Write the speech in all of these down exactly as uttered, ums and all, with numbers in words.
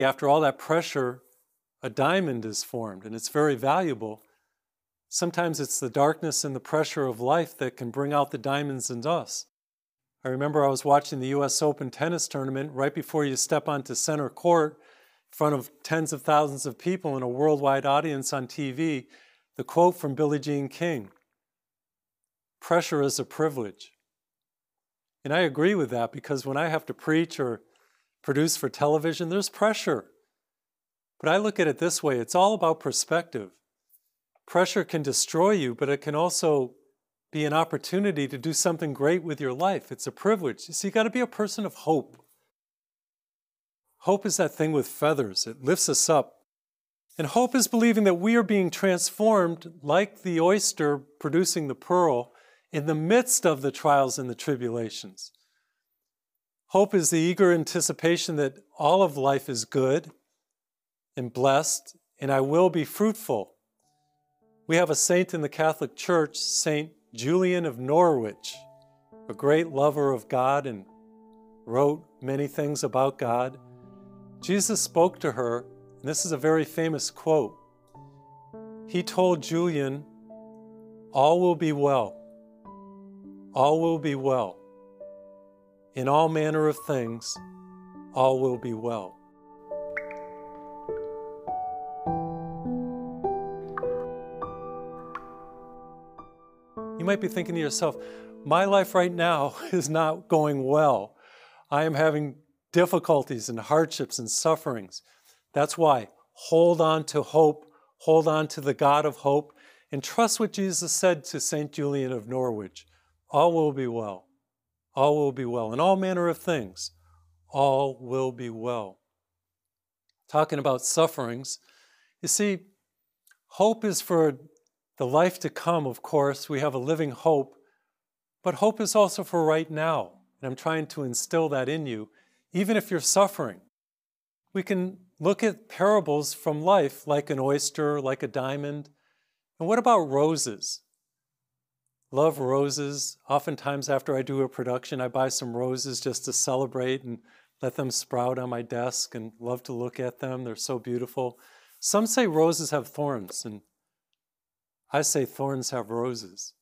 After all that pressure, a diamond is formed, and it's very valuable. Sometimes it's the darkness and the pressure of life that can bring out the diamonds in us. I remember I was watching the U S Open tennis tournament right before you step onto center court in front of tens of thousands of people in a worldwide audience on T V, the quote from Billie Jean King, "Pressure is a privilege." And I agree with that, because when I have to preach or produce for television, there's pressure. But I look at it this way, it's all about perspective. Pressure can destroy you, but it can also be an opportunity to do something great with your life. It's a privilege. So you got to be a person of hope. Hope is that thing with feathers. It lifts us up. And hope is believing that we are being transformed like the oyster producing the pearl in the midst of the trials and the tribulations. Hope is the eager anticipation that all of life is good and blessed, and I will be fruitful. We have a saint in the Catholic Church, Saint Julian of Norwich, a great lover of God and wrote many things about God. Jesus spoke to her, and this is a very famous quote. He told Julian, "All will be well. All will be well. In all manner of things, all will be well." You might be thinking to yourself, my life right now is not going well. I am having difficulties and hardships and sufferings. That's why hold on to hope, hold on to the God of hope, and trust what Jesus said to Saint Julian of Norwich. All will be well. All will be well. In all manner of things, all will be well. Talking about sufferings, you see, hope is for the life to come, of course. We have a living hope, but hope is also for right now. And I'm trying to instill that in you, even if you're suffering. We can look at parables from life, like an oyster, like a diamond. And what about roses? Love roses. Oftentimes after I do a production, I buy some roses just to celebrate and let them sprout on my desk, and love to look at them. They're so beautiful. Some say roses have thorns, and I say thorns have roses.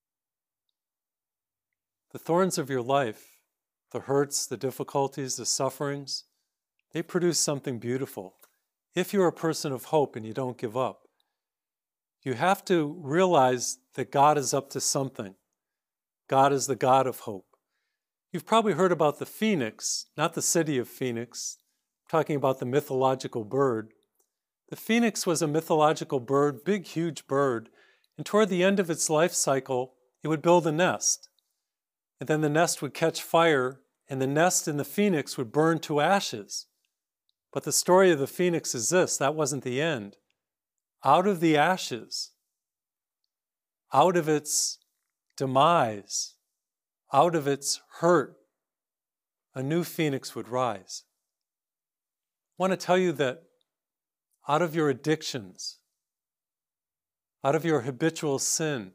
The thorns of your life, the hurts, the difficulties, the sufferings, they produce something beautiful. If you're a person of hope and you don't give up, you have to realize that God is up to something. God is the God of hope. You've probably heard about the phoenix, not the city of Phoenix. I'm talking about the mythological bird. The phoenix was a mythological bird, big, huge bird, and toward the end of its life cycle, it would build a nest. And then the nest would catch fire, and the nest in the phoenix would burn to ashes. But the story of the phoenix is this: that wasn't the end. Out of the ashes, out of its demise, out of its hurt, a new phoenix would rise. I want to tell you that out of your addictions, out of your habitual sin,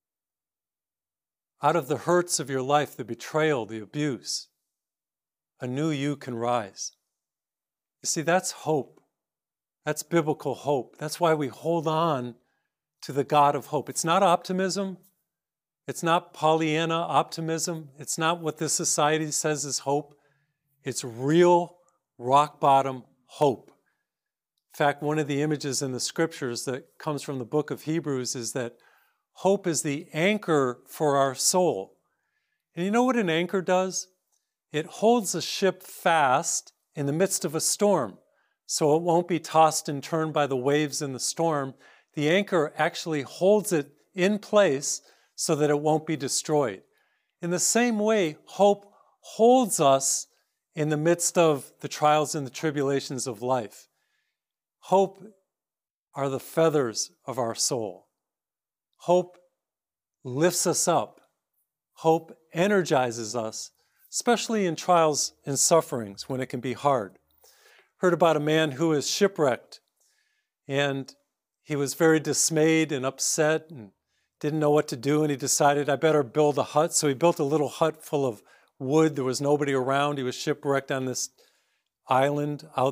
out of the hurts of your life, the betrayal, the abuse, a new you can rise. You see, that's hope. That's biblical hope. That's why we hold on to the God of hope. It's not optimism. It's not Pollyanna optimism. It's not what this society says is hope. It's real, rock-bottom hope. In fact, one of the images in the scriptures that comes from the book of Hebrews is that hope is the anchor for our soul. And you know what an anchor does? It holds a ship fast in the midst of a storm, so it won't be tossed and turned by the waves in the storm. The anchor actually holds it in place so that it won't be destroyed. In the same way, hope holds us in the midst of the trials and the tribulations of life. Hope are the feathers of our soul. Hope lifts us up. Hope energizes us, especially in trials and sufferings when it can be hard. Heard about a man who was shipwrecked, and he was very dismayed and upset and didn't know what to do, and he decided, I better build a hut. So he built a little hut full of wood. There was nobody around. He was shipwrecked on this island out